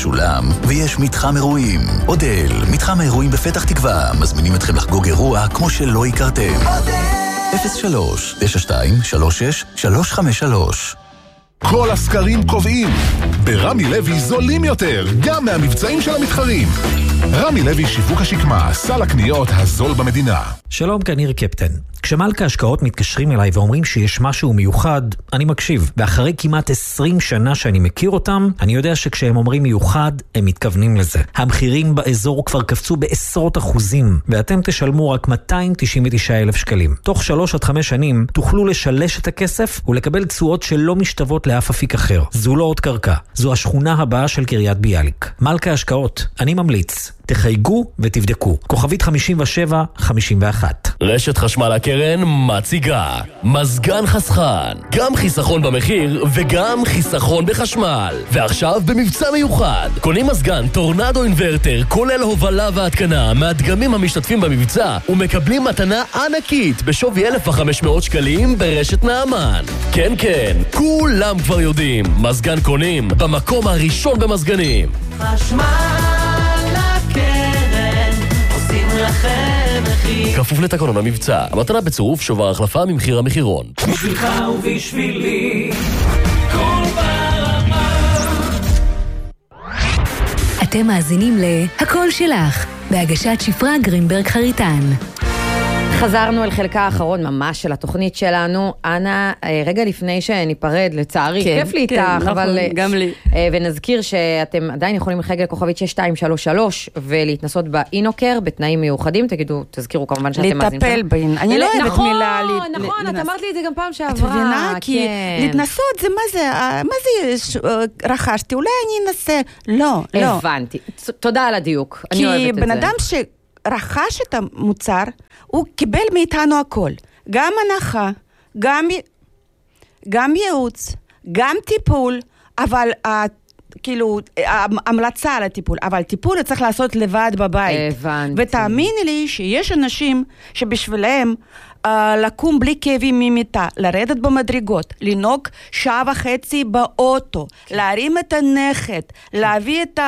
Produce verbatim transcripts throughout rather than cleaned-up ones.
משולם, ויש מתחם אירועים. אודל, מתחם האירועים בפתח תקווה, מזמינים אתכם לחגוג אירוע כמו שלא הכרתם. אפס שלוש תשע שתיים שלוש שש שלוש חמש שלוש. כל הסקרים קובעים, ברמי לוי זולים יותר, גם מהמבצעים של המתחרים. רמי לוי שיווק השקמה, סל הקניות הזול במדינה. שלום, כאן ניר קפטן. כשמלכה השקעות מתקשרים אליי ואומרים שיש משהו מיוחד, אני מקשיב. ואחרי כמעט עשרים שנה שאני מכיר אותם, אני יודע שכשהם אומרים מיוחד, הם מתכוונים לזה. המחירים באזור כבר קפצו בעשרות אחוזים, ואתם תשלמו רק מאתיים תשעים ותשעה אלף שקלים. תוך שלוש עד חמש שנים תוכלו לשלש את הכסף ולקבל תשואות שלא משתוות לאף אפיק אחר. זו לא עוד קרקע, זו השכונה הבאה של קריית ביאליק. מלכה השקעות, אני ממליץ. תחייגו ותבדקו. כוכבית חמישים ושבע חמישים ואחת. רשת חשמל הקרן מציגה מזגן חסכן, גם חיסכון במחיר וגם חיסכון בחשמל. ועכשיו במבצע מיוחד, קונים מזגן טורנדו אינברטר כולל הובלה והתקנה מהדגמים המשתתפים במבצע ומקבלים מתנה ענקית בשווי אלף וחמש מאות שקלים ברשת נעמן. כן כן, כולם כבר יודעים, מזגן קונים במקום הראשון במזגנים. חשמל לכם מחיר. כפוף לתקנון המבצע. המתנה בצירוף שובר החלפה ממחיר המחירון. בשבילך ובשבילי כל ברמה. אתם מאזינים להכל שלך בהגשת שפרה גרינברג חריטן. חזרנו אל חלקה האחרון ממש של התוכנית שלנו. אנה, רגע לפני שניפרד, לצערי, כן, כיף לי איתך, כן, אבל... נכון, גם לי. ונזכיר שאתם עדיין יכולים לחג לכוכבית שש שתיים שלוש שלוש ולהתנסות באינוקר בתנאים מיוחדים. תגידו, תזכירו כמובן שאתם מאזינים לטפל באינוקר. אני לא אוהבת מילה... נכון, נכון, את אמרת לי את זה גם פעם שעברה. את מבינה? כי להתנסות זה מה זה? מה זה רכשתי? אולי אני אנסה. לא, לא. הבנתי. תודה על הדיוק. אני אוהבת את זה. כי בן אדם שרכש את המוצר, הוא קיבל מאיתנו הכל. גם הנחה, גם, גם ייעוץ, גם טיפול, אבל כאילו, המלצה על הטיפול, אבל טיפול צריך לעשות לבד בבית. הבנתי. ותאמיני לי שיש אנשים שבשבילם לקום בלי כאבים ממיטה, לרדת במדרגות, לנהוג שעה וחצי באוטו, להרים את הנכד, להביא את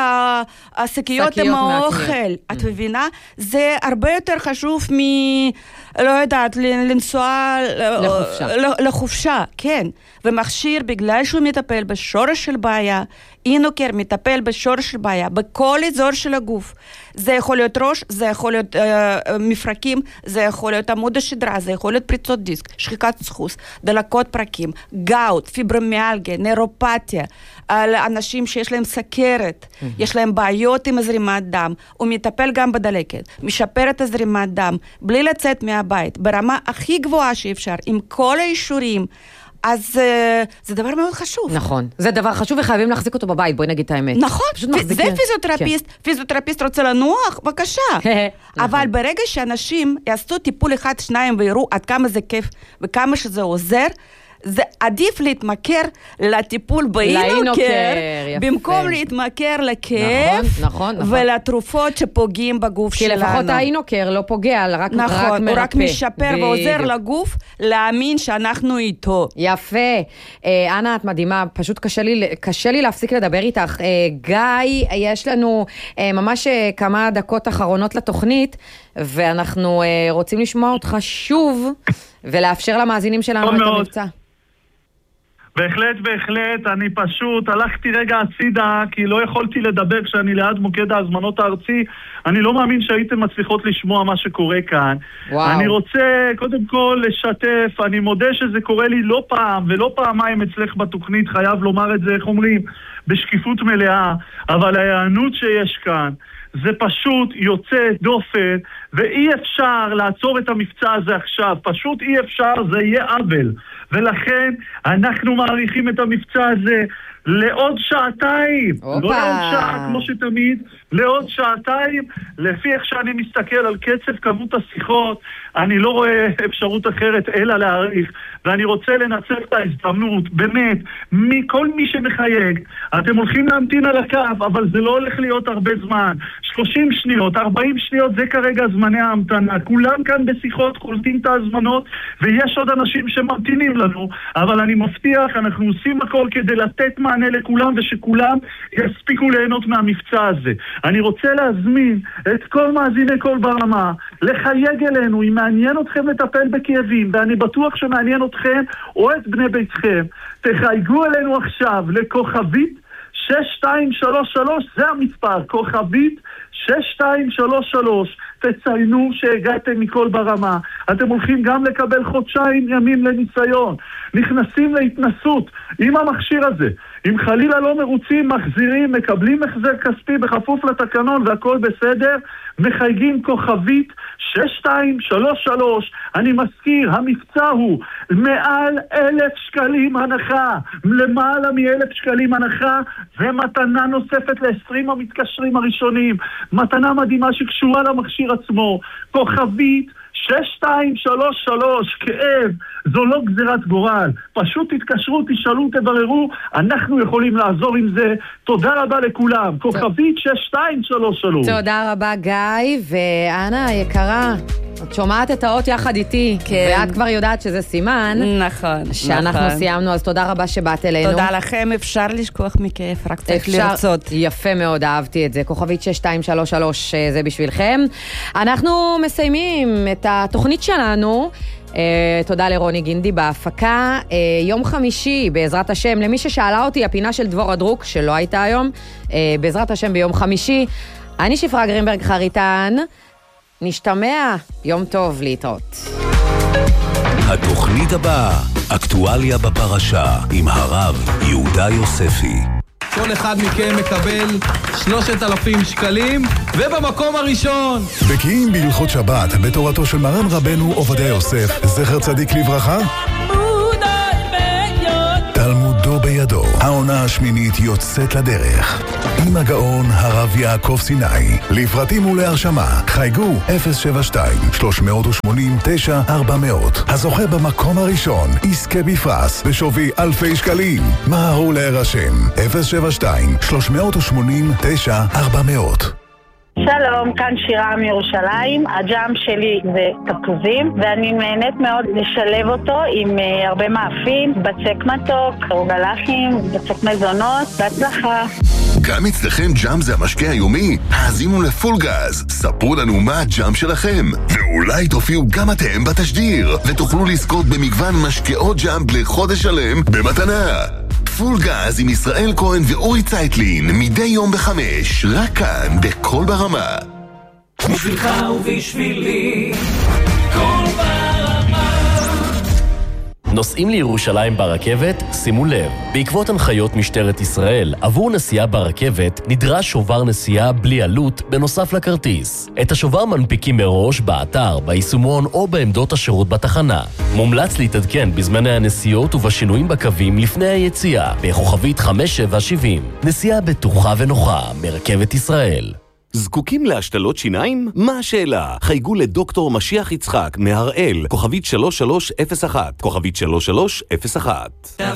השקיות עם האוכל. את מבינה? זה הרבה יותר חשוב מ... לא יודעת, לנסוע לחופשה. לחופשה, כן. ומכשיר, בגלל שהוא מטפל בשורש של בעיה, אינוקר מטפל בשורש של בעיה, בכל אזור של הגוף. זה יכול להיות ראש, זה יכול להיות אה, מפרקים, זה יכול להיות עמוד השדרה, זה יכול להיות פריצות דיסק, שחיקת סחוס, דלקות פרקים, גאוט, פיברומיאלגיה, נוירופתיה, על אנשים שיש להם סכרת, mm-hmm. יש להם בעיות עם הזרימת דם, הוא מטפל גם בדלקת, משפר את הזרימת דם, בלי לצאת מהבית, ברמה הכי גבוהה שאפשר, עם כל האישורים, אז uh, זה דבר מאוד חשוב. נכון, זה דבר חשוב וחייבים להחזיק אותו בבית, בואי נגיד את האמת. נכון, זה פיזיותרפיסט, כן. פיזיותרפיסט רוצה לנוח, בבקשה. אבל ברגע שאנשים יעשו טיפול אחד, שניים ויראו עד כמה זה כיף וכמה שזה עוזר, זה עדיף להתמכר לטיפול באינוקר, במקום להתמכר לכאב, נכון, נכון, ולתרופות שפוגעים בגוף כי שלנו. כי לפחות האינוקר לא פוגע, רק, נכון, רק מרפא. הוא רק משפר ועוזר לגוף להאמין שאנחנו איתו. יפה. אנה, את מדהימה, פשוט קשה לי, קשה לי להפסיק לדבר איתך. גיא, יש לנו ממש כמה דקות אחרונות לתוכנית, ואנחנו רוצים לשמוע אותך שוב, ולאפשר למאזינים שלנו את המבצע. בהחלט, בהחלט, אני פשוט הלכתי רגע הצידה, כי לא יכולתי לדבר כשאני ליד מוקד ההזמנות הארצי. אני לא מאמין שהייתם מצליחות לשמוע מה שקורה כאן. וואו. אני רוצה קודם כל לשתף, אני מודה שזה קורה לי לא פעם ולא פעמיים אצלך בתוכנית, חייב לומר את זה, איך אומרים, בשקיפות מלאה, אבל ההיענות שיש כאן, זה פשוט יוצא דופן, ואי אפשר לעצור את המבצע הזה עכשיו, פשוט אי אפשר, זה יהיה עוול. ולכן אנחנו מעריכים את המבצע הזה לעוד שעתיים, לא לעוד שעה כמו שתמיד, לעוד שעתיים, לפי איך שאני מסתכל על קצב כמות השיחות, אני לא רואה אפשרות אחרת אלא להעריך, ואני רוצה לנצל את ההזדמנות, באמת, מכל מי שמחייג, אתם הולכים להמתין על הקו, אבל זה לא הולך להיות הרבה זמן, שלושים שניות, ארבעים שניות, זה כרגע זמני ההמתנה, כולם כאן בשיחות, קולטים את ההזמנות, ויש עוד אנשים שממתינים לנו, אבל אני מבטיח, אנחנו עושים הכל כדי לתת מענה, מענה לכולם ושכולם יספיקו ליהנות מהמבצע הזה. אני רוצה להזמין את כל מאזיני כל ברמה לחייג אלינו אם מעניין אתכם לטפל בכאבים, ואני בטוח שמעניין אתכם או את בני ביתכם. תחייגו אלינו עכשיו לכוכבית שש שתיים שלוש שלוש, זה המספר, כוכבית שש שתיים שלוש שלוש. תציינו שהגעתם מכל ברמה. אתם הולכים גם לקבל חודשיים ימים לניסיון. נכנסים להתנסות עם המכשיר הזה. אם חלילה לא מרוצים, מחזירים, מקבלים החזר כספי בכפוף לתקנון והכל בסדר, מחייגים כוכבית שש שתיים שלוש שלוש. אני מזכיר, המבצע הוא מעל אלף שקלים הנחה, למעלה מאלף שקלים הנחה, ומתנה נוספת ל-עשרים המתקשרים הראשונים. מתנה מדהימה שקשורה למכשיר עצמו. כוכבית שש שתיים שלוש שלוש. כאב זו לא גזירת גורל, פשוט תתקשרו, תשאלו, תבררו, אנחנו יכולים לעזור עם זה. תודה רבה לכולם. כוכבית שש שתיים שלוש שלוש. תודה רבה גיא. ואנה יקרה, את שומעת את האות יחד איתי, כן. ואת כבר יודעת שזה סימן נכון, שאנחנו נכון. סיימנו, אז תודה רבה שבאת אלינו. תודה לכם, אפשר לשכוח מכיף, רק צריך לרצות. יפה מאוד, אהבתי את זה. כוכבית שש שתיים שלוש שלוש, זה בשבילכם. אנחנו מסיימים את התוכנית שלנו. Uh, תודה לרוני גינדי בהפקה. uh, יום חמישי, בעזרת השם, למי ששאלה אותי, הפינה של דבור הדרוק, שלא הייתה היום, uh, בעזרת השם ביום חמישי. אני שפרה גרינברג חריטן, נשתמע, יום טוב, להתראות. התוכנית הבאה, אקטואליה בפרשה, עם הרב יהודה יוספי. כל אחד מכם מקבל שלושת אלפים שקלים, ובמקום הראשון. בקיאים בהלכות שבת בתורתו של מרן רבנו עובדיה יוסף, זכר צדיק לברכה. תלמודו בידו. העונה השמינית יוצאת לדרך עם הגאון הרב יעקב סיני. לפרטים ולהרשמה חייגו אפס שבע שתיים שלוש שמונים תשע ארבע מאות. הזוכה במקום הראשון יזכה בפרס בשווי אלפי שקלים. מהרו להירשם אפס שבע שתיים שלוש שמונים תשע ארבע מאות. שלום, כאן שירה מירושלים. הג'אם שלי זה תפוזים, ואני נהנית מאוד לשלב אותו עם uh, הרבה מאפים, בצק מתוק, רוגלחים, בצק מזונות. בהצלחה. גם אצלכם ג'אם זה המשקה היומי? האזינו לפול גז, ספרו לנו מה הג'אם שלכם, ואולי תופיעו גם אתם בתשדיר, ותוכלו לזכות במגוון משקאות ג'אם לחודש שלם במתנה. פול גז עם ישראל כהן ואורי צייטלין, מדי יום בחמש, רק כאן בכל ברמה. בשבילך ובשבילי, כל ברמה. נוסעים לירושלים ברכבת? שימו לב, בעקבות הנחיות משטרת ישראל, עבור נסיעה ברכבת נדרש שובר נסיעה בלי עלות בנוסף לכרטיס. את השובר מנפיקים מראש באתר, ביישומון או בעמדות השירות בתחנה. מומלץ להתעדכן בזמני הנסיעות ובשינויים בקווים לפני היציאה, בכוכבית חמש שבע שבעים. נסיעה בטוחה ונוחה מרכבת ישראל. זקוקים להשתלות שיניים? מה השאלה? חייגו לדוקטור משיח יצחק מהראל, כוכבית שלוש שלוש אפס אחת, כוכבית שלוש שלוש אפס אחת.